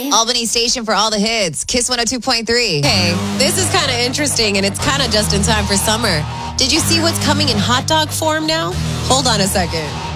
Albany. Albany Station for all the hits. Kiss 102.3. Hey, this is kind of interesting, and it's kind of just in time for summer. Did you see what's coming in hot dog form now? Hold on a second.